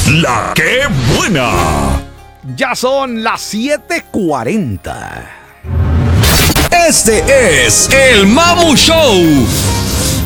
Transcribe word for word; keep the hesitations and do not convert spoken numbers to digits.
La que buena. Ya son las siete cuarenta. Este es el Mamu Show.